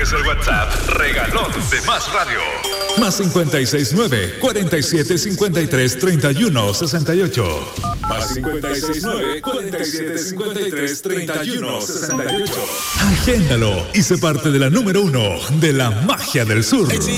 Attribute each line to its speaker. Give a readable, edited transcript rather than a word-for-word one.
Speaker 1: es el WhatsApp regalón de Más Radio.
Speaker 2: Más 569-4753-3168. Más 569-4753-3168. Agéndalo y sé parte de la número 1 de la magia del sur.